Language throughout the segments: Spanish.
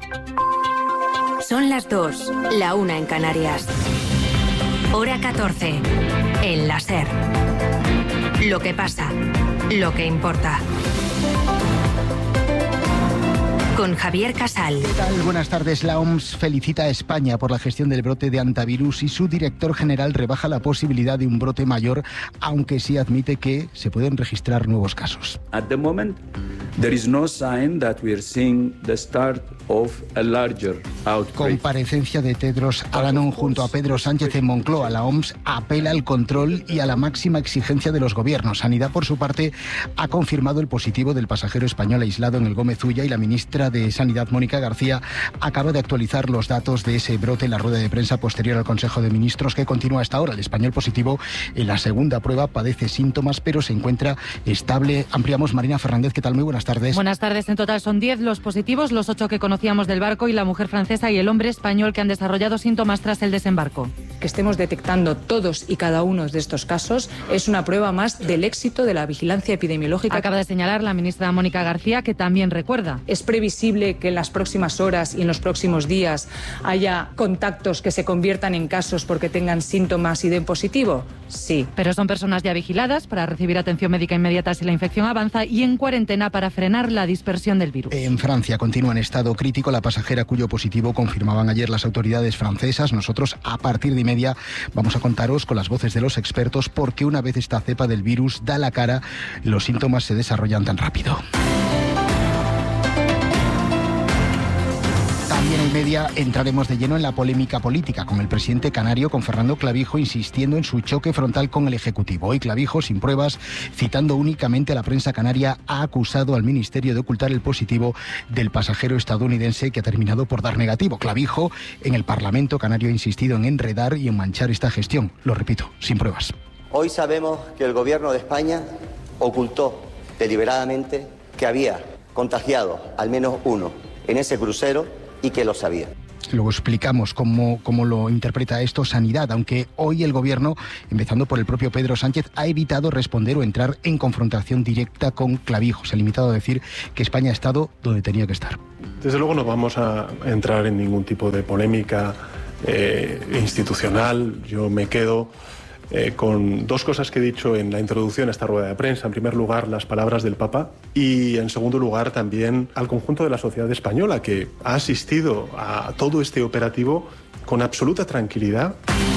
Son las 2, la 1 en Canarias. Hora 14, en la SER. Lo que pasa, lo que importa. Con Javier Casal. ¿Qué tal? Buenas tardes. La OMS felicita a España por la gestión del brote de hantavirus y su director general rebaja la posibilidad de un brote mayor, aunque sí admite que se pueden registrar nuevos casos. At the moment, there is no sign that we are seeing the start of a larger outbreak. Comparecencia de Tedros Adhanom junto a Pedro Sánchez en Moncloa. La OMS apela al control y a la máxima exigencia de los gobiernos. Sanidad, por su parte, ha confirmado el positivo del pasajero español aislado en el Gómez Ulla y la ministra de Sanidad, Mónica García, acaba de actualizar los datos de ese brote en la rueda de prensa posterior al Consejo de Ministros que continúa hasta ahora. El español positivo en la segunda prueba padece síntomas pero se encuentra estable. Ampliamos. Marina Fernández, ¿qué tal? Muy buenas tardes. Buenas tardes. En total son 10 los positivos, los 8 que conocíamos del barco y la mujer francesa y el hombre español que han desarrollado síntomas tras el desembarco. Que estemos detectando todos y cada uno de estos casos es una prueba más del éxito de la vigilancia epidemiológica. Acaba de señalar la ministra Mónica García, que también recuerda. Es previsible que en las próximas horas y en los próximos días haya contactos que se conviertan en casos porque tengan síntomas y den positivo. Sí. Pero son personas ya vigiladas para recibir atención médica inmediata si la infección avanza y en cuarentena para frenar la dispersión del virus. En Francia continúa en estado crítico la pasajera cuyo positivo confirmaban ayer las autoridades francesas. Nosotros a partir de 1:30 vamos a contaros con las voces de los expertos porque una vez esta cepa del virus da la cara, los síntomas se desarrollan tan rápido. También en 1:30 entraremos de lleno en la polémica política con el presidente canario, con Fernando Clavijo, insistiendo en su choque frontal con el Ejecutivo. Hoy Clavijo, sin pruebas, citando únicamente a la prensa canaria, ha acusado al Ministerio de ocultar el positivo del pasajero estadounidense que ha terminado por dar negativo. Clavijo, en el Parlamento canario, ha insistido en enredar y en manchar esta gestión. Lo repito, sin pruebas. Hoy sabemos que el Gobierno de España ocultó deliberadamente que había contagiado al menos uno en ese crucero y que lo sabía. Luego explicamos cómo lo interpreta esto Sanidad, aunque hoy el Gobierno, empezando por el propio Pedro Sánchez, ha evitado responder o entrar en confrontación directa con Clavijo. Se ha limitado a decir que España ha estado donde tenía que estar. Desde luego no vamos a entrar en ningún tipo de polémica institucional. Yo me quedo con dos cosas que he dicho en la introducción a esta rueda de prensa. En primer lugar, las palabras del Papa y, en segundo lugar, también al conjunto de la sociedad española que ha asistido a todo este operativo con absoluta tranquilidad.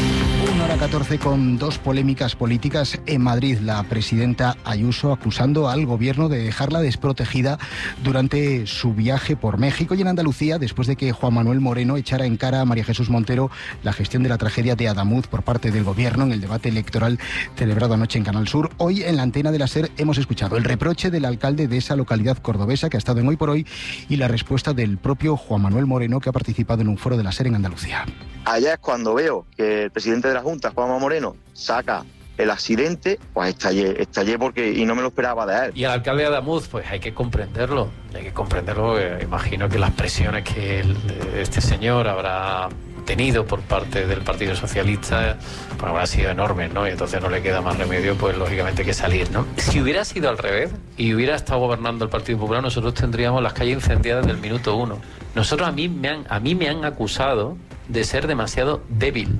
1:14 con dos polémicas políticas en Madrid. La presidenta Ayuso acusando al gobierno de dejarla desprotegida durante su viaje por México, y en Andalucía, después de que Juan Manuel Moreno echara en cara a María Jesús Montero la gestión de la tragedia de Adamuz por parte del gobierno en el debate electoral celebrado anoche en Canal Sur. Hoy en la antena de la SER hemos escuchado el reproche del alcalde de esa localidad cordobesa que ha estado en Hoy por Hoy y la respuesta del propio Juan Manuel Moreno, que ha participado en un foro de la SER en Andalucía. Allá es cuando veo que el presidente de la Junta, Juanma Moreno, saca el accidente, pues estallé porque y no me lo esperaba de él. Y al alcalde de Adamuz, pues hay que comprenderlo, imagino que las presiones que este señor habrá tenido por parte del Partido Socialista pues habrá sido enormes, ¿no? Y entonces no le queda más remedio, pues lógicamente, que salir, ¿no? Si hubiera sido al revés y hubiera estado gobernando el Partido Popular, nosotros tendríamos las calles incendiadas desde el minuto 1. A mí me han acusado de ser demasiado débil.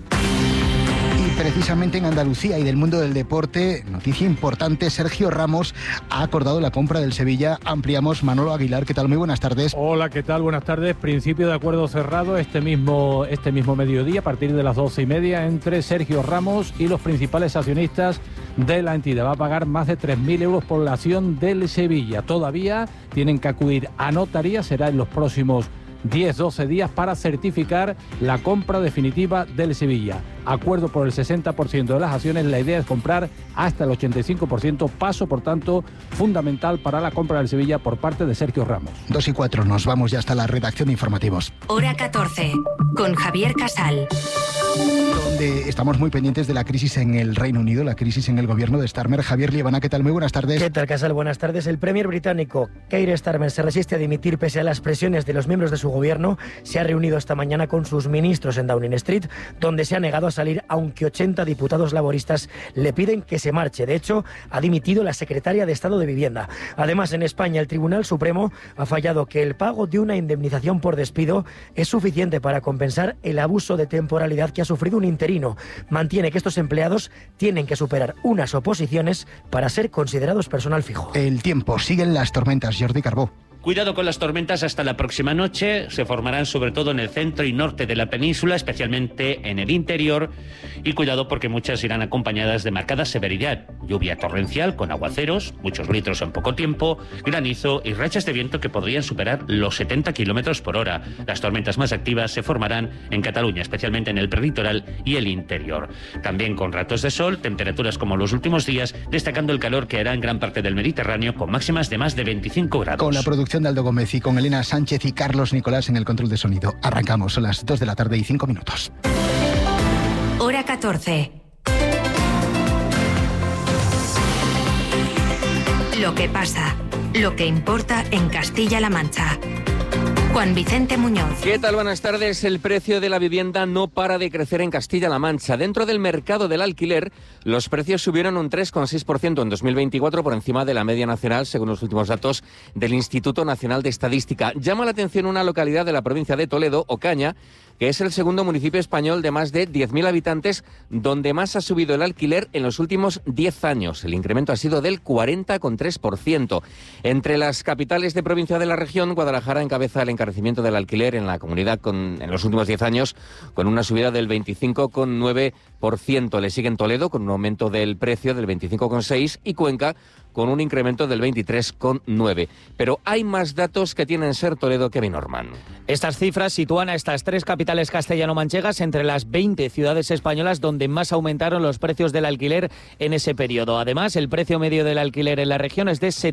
Y precisamente en Andalucía y del mundo del deporte, noticia importante, Sergio Ramos ha acordado la compra del Sevilla. Ampliamos. Manolo Aguilar, ¿qué tal? Muy buenas tardes. Hola, ¿qué tal? Buenas tardes. Principio de acuerdo cerrado este mismo mediodía, a partir de las 12:30, entre Sergio Ramos y los principales accionistas de la entidad. Va a pagar más de 3.000 euros por la acción del Sevilla. Todavía tienen que acudir a notaría, será en los próximos 10-12 días para certificar la compra definitiva del Sevilla. Acuerdo por el 60% de las acciones. La idea es comprar hasta el 85%, paso por tanto fundamental para la compra del Sevilla por parte de Sergio Ramos. 2:04, nos vamos ya hasta la redacción de informativos. Hora 14, con Javier Casal. Donde estamos muy pendientes de la crisis en el Reino Unido, la crisis en el gobierno de Starmer. Javier Liebana, ¿qué tal? Muy buenas tardes. ¿Qué tal, Casal? Buenas tardes. El premier británico Keir Starmer se resiste a dimitir pese a las presiones de los miembros de su gobierno. Se ha reunido esta mañana con sus ministros en Downing Street, donde se ha negado a a salir, aunque 80 diputados laboristas le piden que se marche. De hecho, ha dimitido la secretaria de Estado de Vivienda. Además, en España, el Tribunal Supremo ha fallado que el pago de una indemnización por despido es suficiente para compensar el abuso de temporalidad que ha sufrido un interino. Mantiene que estos empleados tienen que superar unas oposiciones para ser considerados personal fijo. El tiempo, siguen las tormentas, Jordi Carbó. Cuidado con las tormentas hasta la próxima noche. Se formarán sobre todo en el centro y norte de la península, especialmente en el interior. Y cuidado porque muchas irán acompañadas de marcada severidad. Lluvia torrencial con aguaceros, muchos litros en poco tiempo, granizo y rachas de viento que podrían superar los 70 kilómetros por hora. Las tormentas más activas se formarán en Cataluña, especialmente en el prelitoral y el interior. También con ratos de sol, temperaturas como los últimos días, destacando el calor que hará en gran parte del Mediterráneo con máximas de más de 25 grados. Con la producción de Aldo Gómez y con Elena Sánchez y Carlos Nicolás en el control de sonido. Arrancamos, son las 2 de la tarde y 5 minutos. Hora 14. Lo que pasa, lo que importa en Castilla-La Mancha. Juan Vicente Muñoz. ¿Qué tal? Buenas tardes. El precio de la vivienda no para de crecer en Castilla-La Mancha. Dentro del mercado del alquiler, los precios subieron un 3,6% en 2024 por encima de la media nacional, según los últimos datos del Instituto Nacional de Estadística. Llama la atención una localidad de la provincia de Toledo, Ocaña, que es el segundo municipio español de más de 10.000 habitantes, donde más ha subido el alquiler en los últimos 10 años. El incremento ha sido del 40,3%. Entre las capitales de provincia de la región, Guadalajara encabeza el encarecimiento del alquiler en la comunidad en los últimos 10 años, con una subida del 25,9%. Le siguen Toledo, con un aumento del precio del 25,6%, y Cuenca, con un incremento del 23,9%. Pero hay más datos que tienen Ser Toledo que Vinorman. Estas cifras sitúan a estas tres capitales castellano-manchegas entre las 20 ciudades españolas donde más aumentaron los precios del alquiler en ese periodo. Además, el precio medio del alquiler en la región es de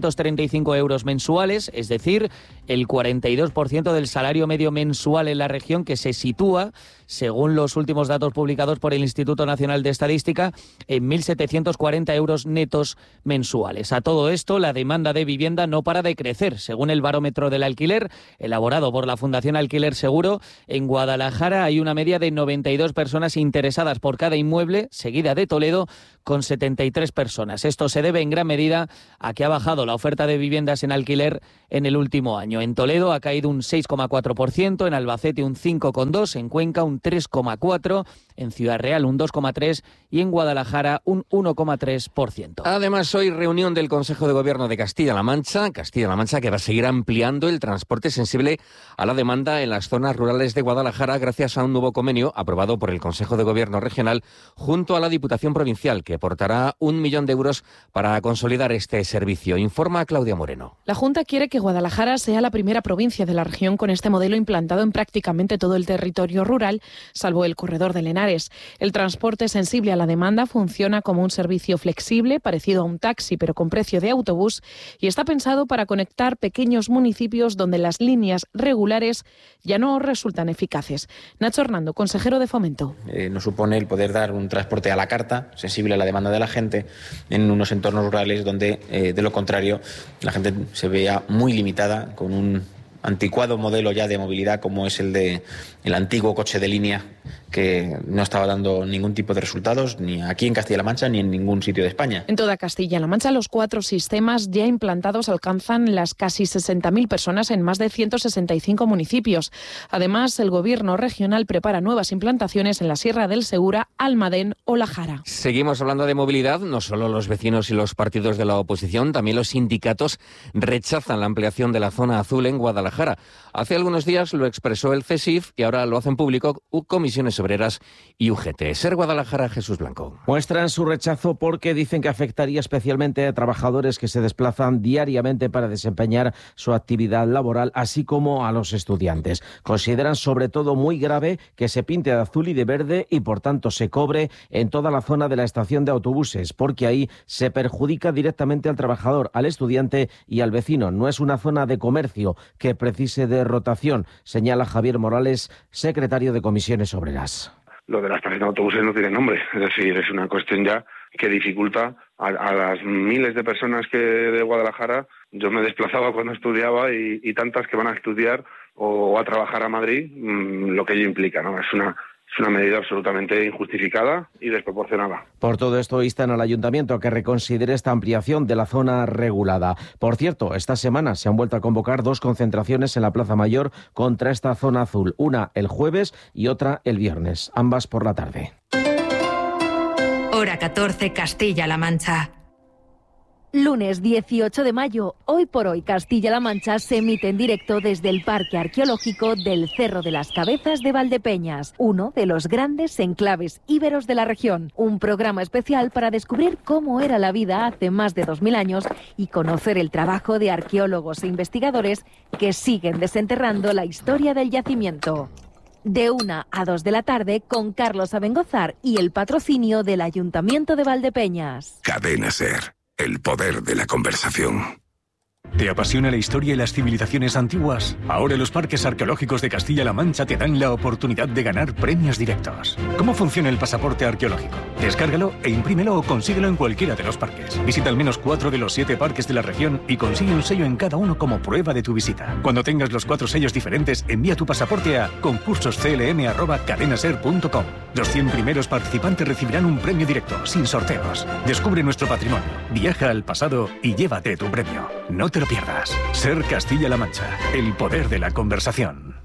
735 euros mensuales, es decir, el 42% del salario medio mensual en la región, que se sitúa, según los últimos datos publicados por el Instituto Nacional de Estadística, en 1.740 euros netos mensuales. A todo esto, la demanda de vivienda no para de crecer. Según el barómetro del alquiler, elaborado por la Fundación Alquiler Seguro, en Guadalajara hay una media de 92 personas interesadas por cada inmueble, seguida de Toledo, con 73 personas. Esto se debe en gran medida a que ha bajado la oferta de viviendas en alquiler en el último año. En Toledo ha caído un 6,4%, en Albacete un 5,2%, en Cuenca un 3,4%, en Ciudad Real un 2,3% y en Guadalajara un 1,3%. Además, hoy reunión del Consejo de Gobierno de Castilla-La Mancha que va a seguir ampliando el transporte sensible a la demanda en las zonas rurales de Guadalajara gracias a un nuevo convenio aprobado por el Consejo de Gobierno regional junto a la Diputación Provincial, que aportará 1 millón de euros para consolidar este servicio. Informa Claudia Moreno. La Junta quiere que Guadalajara sea la primera provincia de la región con este modelo implantado en prácticamente todo el territorio rural, salvo el corredor del Henares. El transporte sensible a la demanda funciona como un servicio flexible, parecido a un taxi, pero con precio de autobús, y está pensado para conectar pequeños municipios donde las líneas regulares ya no resultan eficaces. Nacho Hernando, consejero de Fomento. Nos supone el poder dar un transporte a la carta, sensible a la demanda de la gente, en unos entornos rurales donde, de lo contrario, la gente se vea muy limitada con un anticuado modelo ya de movilidad como es el antiguo coche de línea, que no estaba dando ningún tipo de resultados ni aquí en Castilla-La Mancha ni en ningún sitio de España. En toda Castilla-La Mancha, los 4 sistemas ya implantados alcanzan las casi 60.000 personas en más de 165 municipios. Además, el Gobierno regional prepara nuevas implantaciones en la Sierra del Segura, Almadén o La Jara. Seguimos hablando de movilidad. No solo los vecinos y los partidos de la oposición, también los sindicatos rechazan la ampliación de la zona azul en Guadalajara. Hace algunos días lo expresó el CESIF y ahora lo hacen público Comisiones Obreras y UGT. Ser Guadalajara, Jesús Blanco. Muestran su rechazo porque dicen que afectaría especialmente a trabajadores que se desplazan diariamente para desempeñar su actividad laboral, así como a los estudiantes. Consideran sobre todo muy grave que se pinte de azul y de verde y por tanto se cobre en toda la zona de la estación de autobuses, porque ahí se perjudica directamente al trabajador, al estudiante y al vecino. No es una zona de comercio que precise de rotación, señala Javier Morales, secretario de Comisiones Obreras. Lo de la estación de autobuses no tiene nombre, es decir, es una cuestión ya que dificulta a las miles de personas que de Guadalajara. Yo me desplazaba cuando estudiaba y tantas que van a estudiar o a trabajar a Madrid, lo que ello implica, ¿no? Es Es una medida absolutamente injustificada y desproporcionada. Por todo esto, instan al ayuntamiento a que reconsidere esta ampliación de la zona regulada. Por cierto, esta semana se han vuelto a convocar 2 concentraciones en la Plaza Mayor contra esta zona azul. Una el jueves y otra el viernes, ambas por la tarde. Hora 14, Castilla-La Mancha. Lunes 18 de mayo, Hoy por Hoy Castilla-La Mancha se emite en directo desde el Parque Arqueológico del Cerro de las Cabezas de Valdepeñas, uno de los grandes enclaves íberos de la región. Un programa especial para descubrir cómo era la vida hace más de 2000 años y conocer el trabajo de arqueólogos e investigadores que siguen desenterrando la historia del yacimiento. De 1 a 2 de la tarde con Carlos Abengozar y el patrocinio del Ayuntamiento de Valdepeñas. Cadena SER. El poder de la conversación. ¿Te apasiona la historia y las civilizaciones antiguas? Ahora los parques arqueológicos de Castilla-La Mancha te dan la oportunidad de ganar premios directos. ¿Cómo funciona el pasaporte arqueológico? Descárgalo e imprímelo o consíguelo en cualquiera de los parques. Visita al menos 4 de los 7 parques de la región y consigue un sello en cada uno como prueba de tu visita. Cuando tengas los 4 sellos diferentes, envía tu pasaporte a concursosclm@cadenaser.com. Los 100 primeros participantes recibirán un premio directo, sin sorteos. Descubre nuestro patrimonio, viaja al pasado y llévate tu premio. No te lo pierdas. SER Castilla-La Mancha. El poder de la conversación.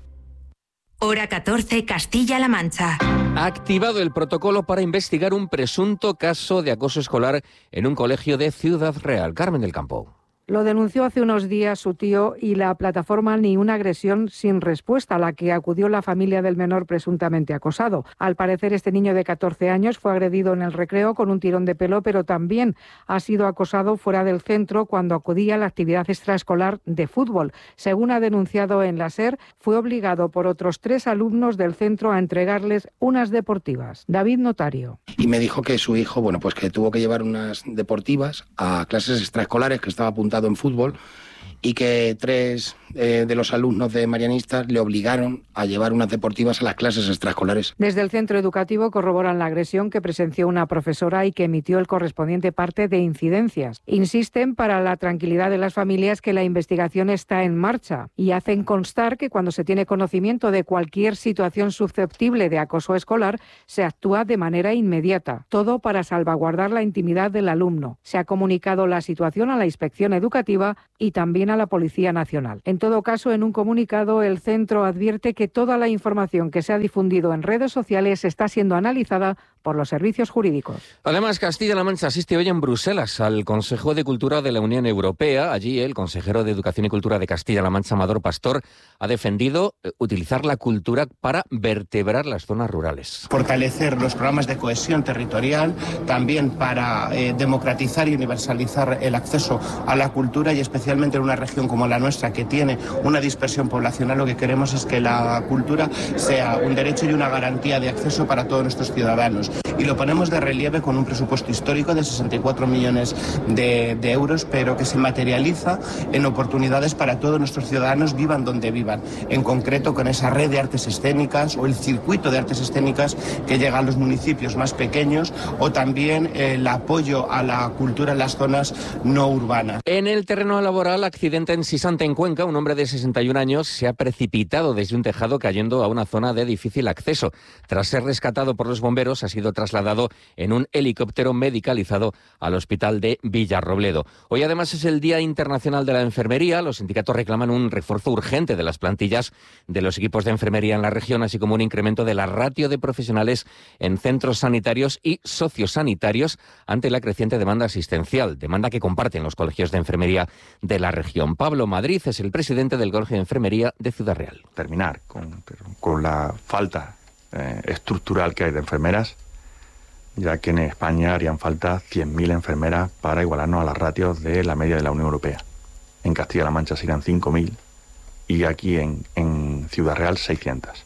Hora 14, Castilla-La Mancha. Ha activado el protocolo para investigar un presunto caso de acoso escolar en un colegio de Ciudad Real. Carmen del Campo. Lo denunció hace unos días su tío y la plataforma Ni una agresión sin respuesta, a la que acudió la familia del menor presuntamente acosado. Al parecer, este niño de 14 años fue agredido en el recreo con un tirón de pelo, pero también ha sido acosado fuera del centro cuando acudía a la actividad extraescolar de fútbol. Según ha denunciado en la SER, fue obligado por otros 3 alumnos del centro a entregarles unas deportivas. David Notario. Y me dijo que su hijo, pues que tuvo que llevar unas deportivas a clases extraescolares, que estaba apuntado en fútbol, y que 3 de los alumnos de Marianistas le obligaron a llevar unas deportivas a las clases extraescolares. Desde el centro educativo corroboran la agresión que presenció una profesora y que emitió el correspondiente parte de incidencias. Insisten, para la tranquilidad de las familias, que la investigación está en marcha y hacen constar que cuando se tiene conocimiento de cualquier situación susceptible de acoso escolar, se actúa de manera inmediata. Todo para salvaguardar la intimidad del alumno. Se ha comunicado la situación a la Inspección Educativa y también a la Policía Nacional. En todo caso, en un comunicado, el centro advierte que toda la información que se ha difundido en redes sociales está siendo analizada por los servicios jurídicos. Además, Castilla-La Mancha asiste hoy en Bruselas al Consejo de Cultura de la Unión Europea. Allí el consejero de Educación y Cultura de Castilla-La Mancha, Amador Pastor, ha defendido utilizar la cultura para vertebrar las zonas rurales. Fortalecer los programas de cohesión territorial, también para democratizar y universalizar el acceso a la cultura, y especialmente en una región como la nuestra, que tiene una dispersión poblacional. Lo que queremos es que la cultura sea un derecho y una garantía de acceso para todos nuestros ciudadanos. Y lo ponemos de relieve con un presupuesto histórico de 64 millones de euros, pero que se materializa en oportunidades para todos nuestros ciudadanos, vivan donde vivan. En concreto, con esa red de artes escénicas o el circuito de artes escénicas que llega a los municipios más pequeños, o también el apoyo a la cultura en las zonas no urbanas. En el terreno laboral, accidente en Sisanta, en Cuenca. Un hombre de 61 años se ha precipitado desde un tejado cayendo a una zona de difícil acceso. Tras ser rescatado por los bomberos, ha sido trasladado en un helicóptero medicalizado al hospital de Villarrobledo. Hoy además es el Día Internacional de la Enfermería. Los sindicatos reclaman un refuerzo urgente de las plantillas de los equipos de enfermería en la región, así como un incremento de la ratio de profesionales en centros sanitarios y sociosanitarios ante la creciente demanda asistencial, demanda que comparten los colegios de enfermería de la región. Pablo Madrid es el presidente del Colegio de Enfermería de Ciudad Real. Terminar con la falta estructural que hay de enfermeras, ya que en España harían falta 100.000 enfermeras para igualarnos a las ratios de la media de la Unión Europea. En Castilla-La Mancha serían 5.000 y aquí en Ciudad Real 600.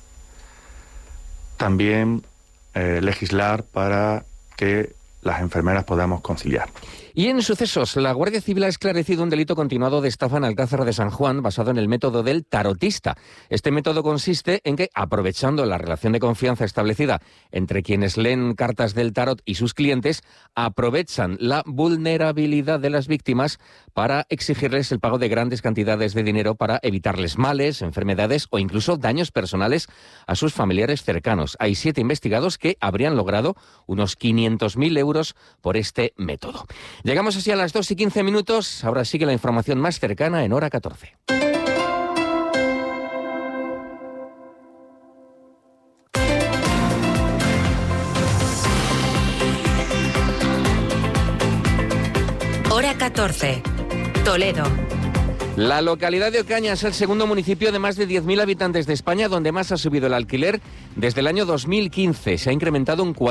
También legislar para que las enfermeras podamos conciliar. Y en sucesos, la Guardia Civil ha esclarecido un delito continuado de estafa en Alcázar de San Juan basado en el método del tarotista. Este método consiste en que, aprovechando la relación de confianza establecida entre quienes leen cartas del tarot y sus clientes, aprovechan la vulnerabilidad de las víctimas para exigirles el pago de grandes cantidades de dinero para evitarles males, enfermedades o incluso daños personales a sus familiares cercanos. Hay 7 investigados que habrían logrado unos 500.000 euros por este método. Llegamos así a las 2:15. Ahora sigue la información más cercana en Hora 14. Hora 14. Toledo. La localidad de Ocaña es el segundo municipio de más de 10.000 habitantes de España donde más ha subido el alquiler desde el año 2015. Se ha incrementado un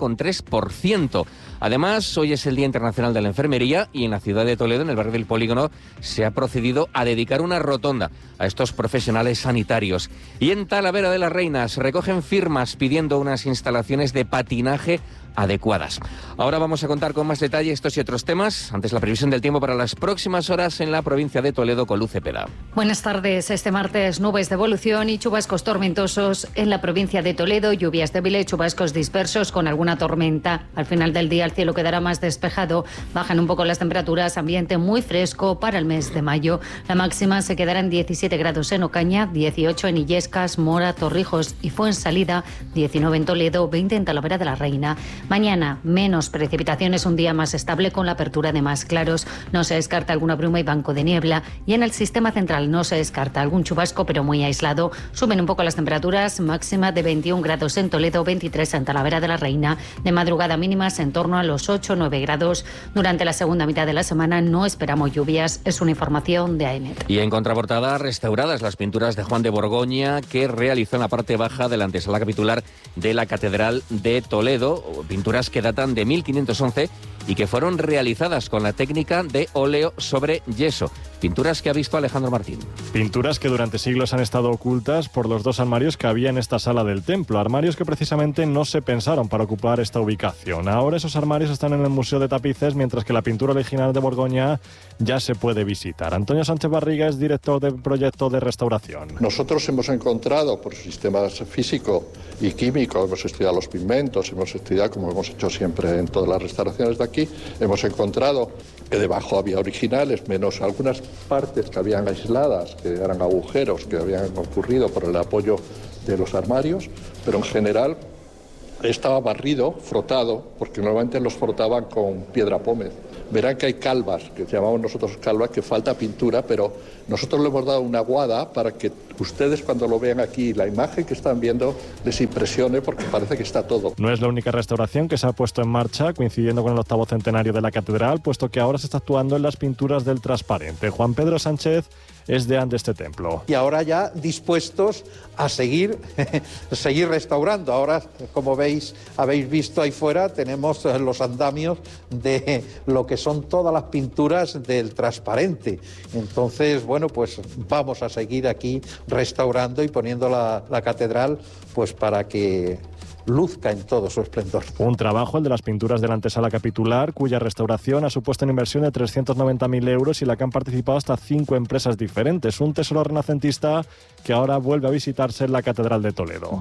40,3%. Además, hoy es el Día Internacional de la Enfermería y en la ciudad de Toledo, en el barrio del Polígono, se ha procedido a dedicar una rotonda a estos profesionales sanitarios. Y en Talavera de la Reina se recogen firmas pidiendo unas instalaciones de patinaje adecuadas. Ahora vamos a contar con más detalle estos y otros temas. Antes, la previsión del tiempo para las próximas horas en la provincia de Toledo con Luz Cepeda. Buenas tardes. Este martes, nubes de evolución y chubascos tormentosos en la provincia de Toledo. Lluvias débiles, chubascos dispersos con alguna tormenta. Al final del día el cielo quedará más despejado. Bajan un poco las temperaturas. Ambiente muy fresco para el mes de mayo. La máxima se quedará en 17 grados en Ocaña, 18 en Illescas, Mora, Torrijos y Fuensalida, 19 en Toledo, 20 en Talavera de la Reina. Mañana, menos precipitaciones, un día más estable con la apertura de más claros. No se descarta alguna bruma y banco de niebla. Y en el sistema central no se descarta algún chubasco, pero muy aislado. Suben un poco las temperaturas, máxima de 21 grados en Toledo, 23 en Talavera de la Reina. De madrugada mínimas en torno a los 8 o 9 grados. Durante la segunda mitad de la semana no esperamos lluvias. Es una información de AEMET. Y en contraportada, restauradas las pinturas de Juan de Borgoña que realizó en la parte baja de la antesala capitular de la Catedral de Toledo. Pinturas que datan de 1511 y que fueron realizadas con la técnica de óleo sobre yeso. Pinturas que ha visto Alejandro Martín. Pinturas que durante siglos han estado ocultas por los 2 armarios que había en esta sala del templo. Armarios que precisamente no se pensaron para ocupar esta ubicación. Ahora esos armarios están en el Museo de Tapices, mientras que la pintura original de Borgoña ya se puede visitar. Antonio Sánchez Barriga es director del proyecto de restauración. Nosotros hemos encontrado por sistemas físico y químico, hemos estudiado los pigmentos, hemos estudiado, como hemos hecho siempre en todas las restauraciones de aquí, hemos encontrado que debajo había originales, menos algunas partes que habían aisladas, que eran agujeros que habían ocurrido por el apoyo de los armarios, pero en general estaba barrido, frotado, porque normalmente los frotaban con piedra pómez. Verán que hay calvas, que llamamos nosotros calvas, que falta pintura, pero nosotros le hemos dado una aguada para que ustedes cuando lo vean aquí, la imagen que están viendo les impresione, porque parece que está todo. No es la única restauración que se ha puesto en marcha, coincidiendo con el 8º centenario de la catedral, puesto que ahora se está actuando en las pinturas del transparente. Juan Pedro Sánchez es deán de este templo. Y ahora ya dispuestos a seguir restaurando. Ahora, como veis, habéis visto ahí fuera, tenemos los andamios de lo que son todas las pinturas del transparente. Entonces, bueno, pues vamos a seguir aquí restaurando y poniendo la catedral pues para que luzca en todo su esplendor. Un trabajo, el de las pinturas de la antesala capitular, cuya restauración ha supuesto una inversión de 390.000 euros y la que han participado hasta 5 empresas diferentes. Un tesoro renacentista que ahora vuelve a visitarse en la Catedral de Toledo.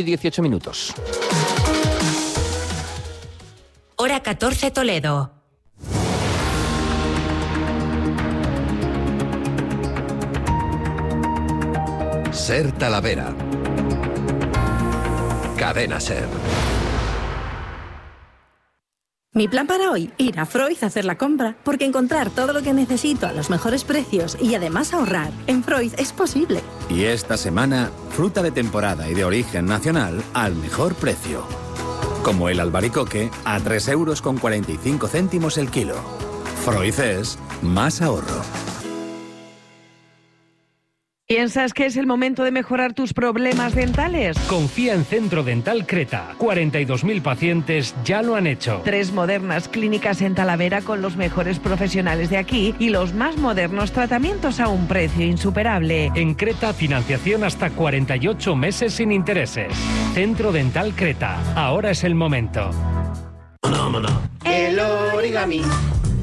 2:18. Hora 14 Toledo. Ser Talavera. Cadena Ser. Mi plan para hoy, ir a Freud a hacer la compra, porque encontrar todo lo que necesito a los mejores precios y además ahorrar en Freud es posible. Y esta semana, fruta de temporada y de origen nacional al mejor precio. Como el albaricoque a 3,45 € el kilo. Freud es más ahorro. ¿Piensas que es el momento de mejorar tus problemas dentales? Confía en Centro Dental Creta. 42.000 pacientes ya lo han hecho. 3 modernas clínicas en Talavera con los mejores profesionales de aquí y los más modernos tratamientos a un precio insuperable. En Creta, financiación hasta 48 meses sin intereses. Centro Dental Creta. Ahora es el momento. El origami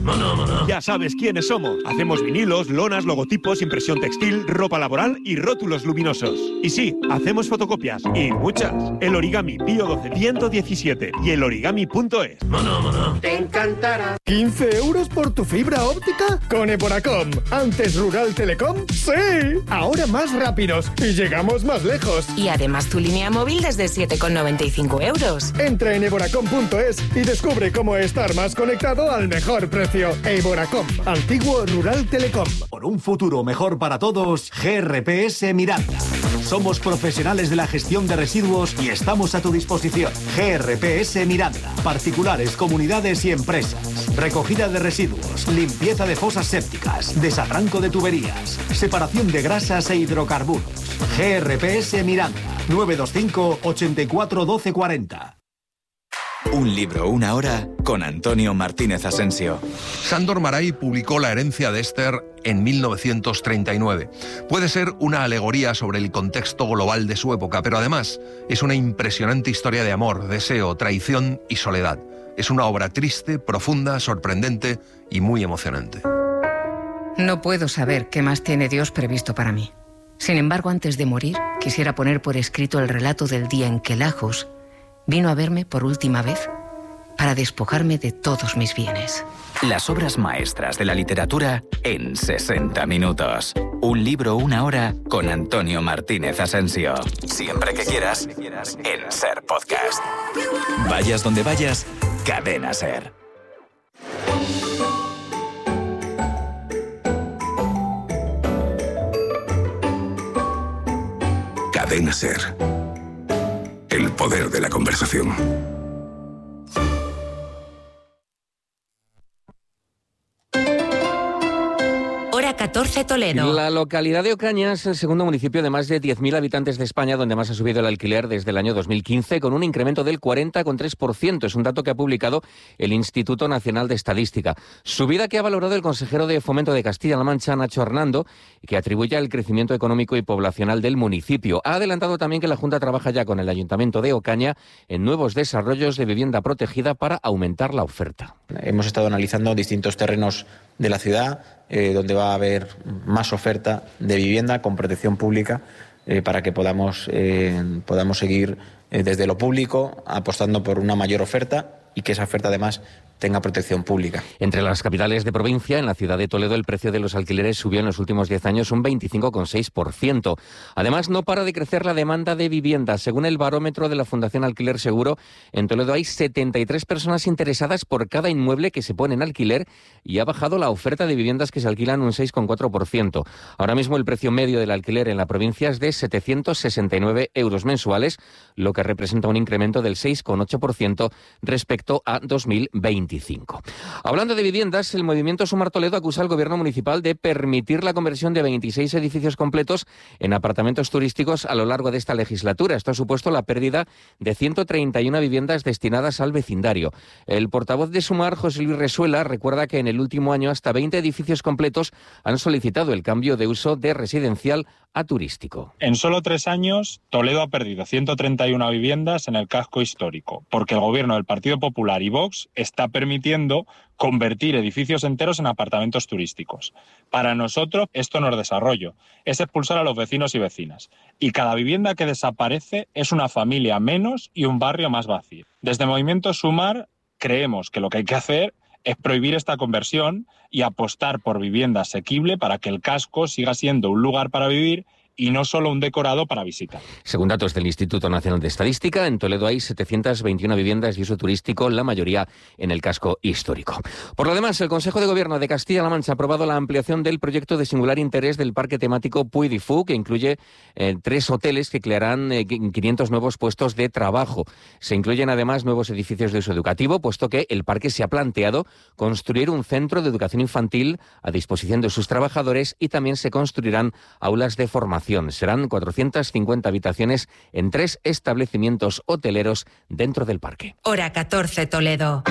Ya sabes quiénes somos. Hacemos vinilos, lonas, logotipos, impresión textil, ropa laboral y rótulos luminosos. Y sí, hacemos fotocopias. Y muchas. El Origami Pío 12117 y el origami.es. Te encantará. ¿15 euros por tu fibra óptica? Con Eboracom. ¿Antes Rural Telecom? ¡Sí! Ahora más rápidos y llegamos más lejos. Y además tu línea móvil desde 7,95 euros. Entra en eboracom.es y descubre cómo estar más conectado al mejor precio. Eboracom, antiguo Rural Telecom. Por un futuro mejor para todos, GRPS Miranda. Somos profesionales de la gestión de residuos y estamos a tu disposición. GRPS Miranda. Particulares, comunidades y empresas. Recogida de residuos, limpieza de fosas sépticas, desarranco de tuberías, separación de grasas e hidrocarburos. GRPS Miranda. 925 84 12 40. Un libro, una hora, con Antonio Martínez Asensio. Sándor Márai publicó La herencia de Esther en 1939. Puede ser una alegoría sobre el contexto global de su época, pero además es una impresionante historia de amor, deseo, traición y soledad. Es una obra triste, profunda, sorprendente y muy emocionante. No puedo saber qué más tiene Dios previsto para mí. Sin embargo, antes de morir, quisiera poner por escrito el relato del día en que Lajos vino a verme por última vez para despojarme de todos mis bienes. Las obras maestras de la literatura en 60 minutos. Un libro, una hora, con Antonio Martínez Asensio. Siempre que quieras, en SER Podcast. Vayas donde vayas, Cadena SER. Cadena SER. El poder de la conversación. Hora 14 Toledo. La localidad de Ocaña es el segundo municipio de más de 10.000 habitantes de España donde más ha subido el alquiler desde el año 2015, con un incremento del 40,3%. Es un dato que ha publicado el Instituto Nacional de Estadística. Subida que ha valorado el consejero de Fomento de Castilla-La Mancha, Nacho Hernando, y que atribuye al crecimiento económico y poblacional del municipio. Ha adelantado también que la Junta trabaja ya con el Ayuntamiento de Ocaña en nuevos desarrollos de vivienda protegida para aumentar la oferta. Hemos estado analizando distintos terrenos de la ciudad donde va a haber más oferta de vivienda con protección pública para que podamos seguir desde lo público apostando por una mayor oferta y que esa oferta además tenga protección pública. Entre las capitales de provincia, en la ciudad de Toledo, el precio de los alquileres subió en los últimos 10 años un 25,6%. Además, no para de crecer la demanda de vivienda. Según el barómetro de la Fundación Alquiler Seguro, en Toledo hay 73 personas interesadas por cada inmueble que se pone en alquiler y ha bajado la oferta de viviendas que se alquilan un 6,4%. Ahora mismo el precio medio del alquiler en la provincia es de 769 euros mensuales, lo que representa un incremento del 6,8% respecto a 2020. Hablando de viviendas, el movimiento Sumar Toledo acusa al gobierno municipal de permitir la conversión de 26 edificios completos en apartamentos turísticos a lo largo de esta legislatura. Esto ha supuesto la pérdida de 131 viviendas destinadas al vecindario. El portavoz de Sumar, José Luis Resuela, recuerda que en el último año hasta 20 edificios completos han solicitado el cambio de uso de residencial a turístico. En solo 3 años, Toledo ha perdido 131 viviendas en el casco histórico, porque el gobierno del Partido Popular y Vox está permitiendo convertir edificios enteros en apartamentos turísticos. Para nosotros esto no es desarrollo, es expulsar a los vecinos y vecinas. Y cada vivienda que desaparece es una familia menos y un barrio más vacío. Desde Movimiento Sumar creemos que lo que hay que hacer es prohibir esta conversión y apostar por vivienda asequible para que el casco siga siendo un lugar para vivir y no solo un decorado para visitar. Según datos del Instituto Nacional de Estadística, en Toledo hay 721 viviendas de uso turístico, la mayoría en el casco histórico. Por lo demás, el Consejo de Gobierno de Castilla-La Mancha ha aprobado la ampliación del proyecto de singular interés del parque temático Puy du Fou, que incluye 3 hoteles que crearán 500 nuevos puestos de trabajo. Se incluyen además nuevos edificios de uso educativo, puesto que el parque se ha planteado construir un centro de educación infantil a disposición de sus trabajadores y también se construirán aulas de formación. Serán 450 habitaciones en 3 establecimientos hoteleros dentro del parque. Hora 14 Toledo.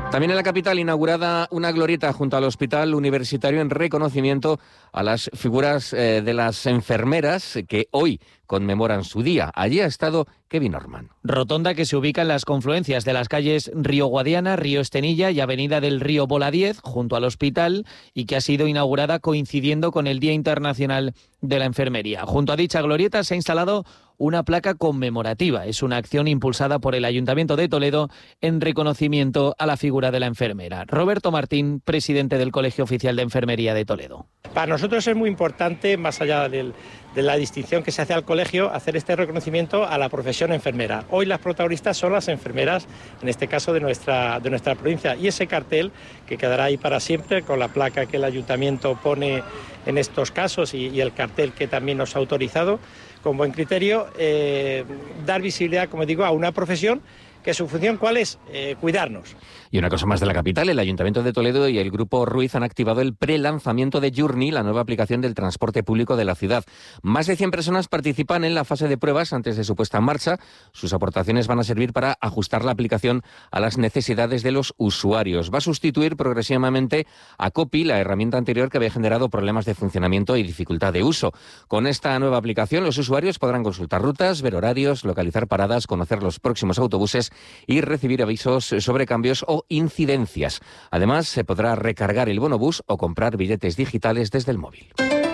También en la capital, inaugurada una glorieta junto al Hospital Universitario en reconocimiento a las figuras de las enfermeras que hoy conmemoran su día. Allí ha estado Kevin Orman. Rotonda que se ubica en las confluencias de las calles Río Guadiana, Río Estenilla y Avenida del Río Bola 10, junto al hospital, y que ha sido inaugurada coincidiendo con el Día Internacional de la Enfermería. Junto a dicha glorieta se ha instalado una placa conmemorativa. Es una acción impulsada por el Ayuntamiento de Toledo en reconocimiento a la figura de la enfermera. Roberto Martín, presidente del Colegio Oficial de Enfermería de Toledo. Para nosotros es muy importante, más allá de la distinción que se hace al colegio, hacer este reconocimiento a la profesión enfermera. Hoy las protagonistas son las enfermeras, en este caso de nuestra provincia. Y ese cartel, que quedará ahí para siempre, con la placa que el Ayuntamiento pone en estos casos y el cartel que también nos ha autorizado, con buen criterio, dar visibilidad, como digo, a una profesión que su función, ¿cuál es? Cuidarnos. Y una cosa más de la capital, el Ayuntamiento de Toledo y el Grupo Ruiz han activado el prelanzamiento de Journey, la nueva aplicación del transporte público de la ciudad. Más de 100 personas participan en la fase de pruebas antes de su puesta en marcha. Sus aportaciones van a servir para ajustar la aplicación a las necesidades de los usuarios. Va a sustituir progresivamente a Copy, la herramienta anterior que había generado problemas de funcionamiento y dificultad de uso. Con esta nueva aplicación, los usuarios podrán consultar rutas, ver horarios, localizar paradas, conocer los próximos autobuses y recibir avisos sobre cambios o incidencias. Además, se podrá recargar el bonobús o comprar billetes digitales desde el móvil.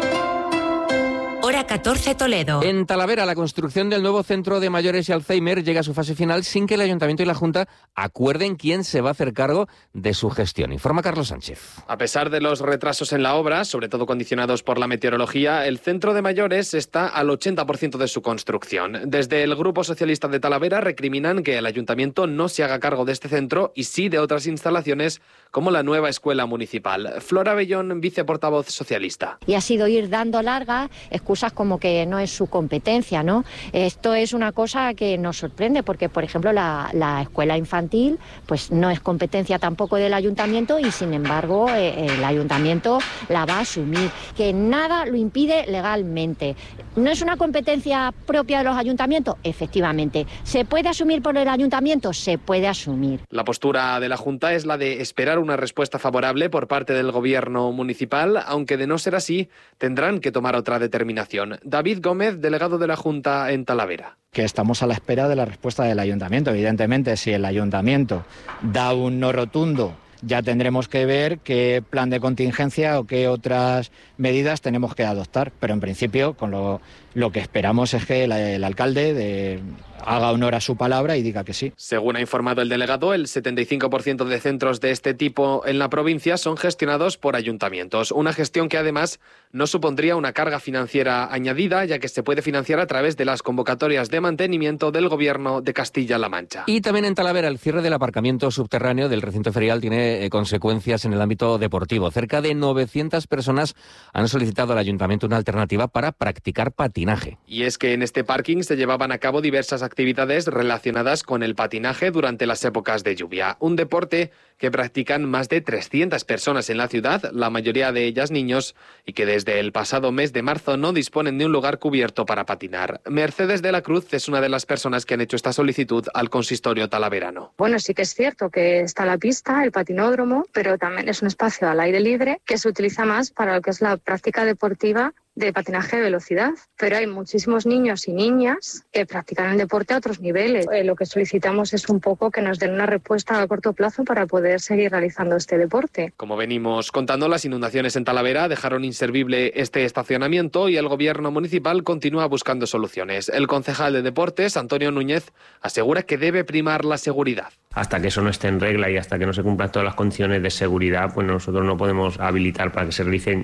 Hora 14 Toledo. En Talavera, la construcción del nuevo centro de mayores y Alzheimer llega a su fase final sin que el Ayuntamiento y la Junta acuerden quién se va a hacer cargo de su gestión. Informa Carlos Sánchez. A pesar de los retrasos en la obra, sobre todo condicionados por la meteorología, el centro de mayores está al 80% de su construcción. Desde el Grupo Socialista de Talavera recriminan que el Ayuntamiento no se haga cargo de este centro y sí de otras instalaciones como la nueva escuela municipal. Flora Bellón, viceportavoz socialista. Y ha sido ir dando largas excusas como que no es su competencia, ¿no? Esto es una cosa que nos sorprende porque, por ejemplo, la escuela infantil pues no es competencia tampoco del ayuntamiento y, sin embargo, el ayuntamiento la va a asumir. Que nada lo impide legalmente. ¿No es una competencia propia de los ayuntamientos? Efectivamente. ¿Se puede asumir por el ayuntamiento? Se puede asumir. La postura de la Junta es la de esperar una respuesta favorable por parte del gobierno municipal, aunque de no ser así, tendrán que tomar otra determinación. David Gómez, delegado de la Junta en Talavera. Que estamos a la espera de la respuesta del ayuntamiento. Evidentemente, si el ayuntamiento da un no rotundo, ya tendremos que ver qué plan de contingencia o qué otras medidas tenemos que adoptar. Pero en principio, con lo que esperamos es que el alcalde haga honor a su palabra y diga que sí. Según ha informado el delegado, el 75% de centros de este tipo en la provincia son gestionados por ayuntamientos. Una gestión que además no supondría una carga financiera añadida, ya que se puede financiar a través de las convocatorias de mantenimiento del Gobierno de Castilla-La Mancha. Y también en Talavera, el cierre del aparcamiento subterráneo del recinto ferial tiene consecuencias en el ámbito deportivo. Cerca de 900 personas han solicitado al ayuntamiento una alternativa para practicar patinaje. Y es que en este parking se llevaban a cabo diversas actividades relacionadas con el patinaje durante las épocas de lluvia. Un deporte que practican más de 300 personas en la ciudad, la mayoría de ellas niños, y que desde el pasado mes de marzo no disponen de un lugar cubierto para patinar. Mercedes de la Cruz es una de las personas que han hecho esta solicitud al consistorio talaverano. Bueno, sí que es cierto que está la pista, el patinódromo, pero también es un espacio al aire libre que se utiliza más para lo que es la práctica deportiva de patinaje de velocidad, pero hay muchísimos niños y niñas que practican el deporte a otros niveles. Lo que solicitamos es un poco que nos den una respuesta a corto plazo para poder seguir realizando este deporte. Como venimos contando, las inundaciones en Talavera dejaron inservible este estacionamiento y el gobierno municipal continúa buscando soluciones. El concejal de deportes, Antonio Núñez, asegura que debe primar la seguridad. Hasta que eso no esté en regla y hasta que no se cumplan todas las condiciones de seguridad, pues nosotros no podemos habilitar para que se realice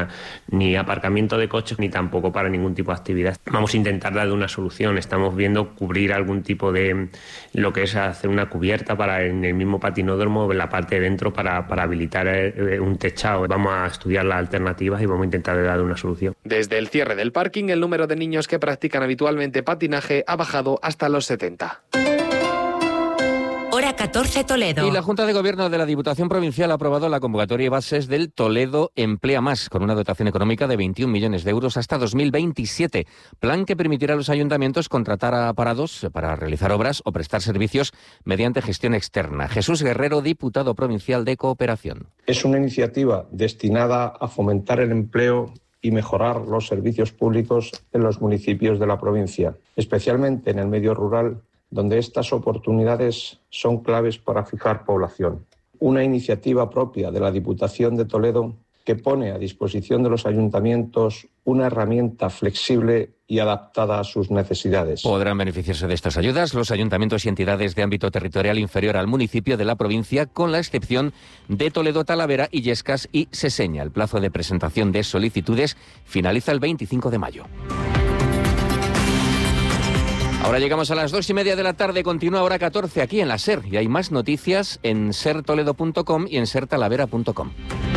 ni aparcamiento de coches ni tampoco para ningún tipo de actividad. Vamos a intentar dar una solución. Estamos viendo cubrir algún tipo de lo que es hacer una cubierta para en el mismo patinódromo, en la parte de dentro, para habilitar un techado. Vamos a estudiar las alternativas y vamos a intentar dar una solución. Desde el cierre del parking, el número de niños que practican habitualmente patinaje ha bajado hasta los 70. Hora 14 Toledo. Y la Junta de Gobierno de la Diputación Provincial ha aprobado la convocatoria y bases del Toledo Emplea Más, con una dotación económica de 21 millones de euros hasta 2027. Plan que permitirá a los ayuntamientos contratar a parados para realizar obras o prestar servicios mediante gestión externa. Jesús Guerrero, diputado provincial de Cooperación. Es una iniciativa destinada a fomentar el empleo y mejorar los servicios públicos en los municipios de la provincia, especialmente en el medio rural, donde estas oportunidades son claves para fijar población. Una iniciativa propia de la Diputación de Toledo que pone a disposición de los ayuntamientos una herramienta flexible y adaptada a sus necesidades. Podrán beneficiarse de estas ayudas los ayuntamientos y entidades de ámbito territorial inferior al municipio de la provincia, con la excepción de Toledo, Talavera, Illescas y Seseña. El plazo de presentación de solicitudes finaliza el 25 de mayo. Ahora llegamos a las 2:30 de la tarde, continúa Hora 14 aquí en la SER, y hay más noticias en sertoledo.com y en sertalavera.com.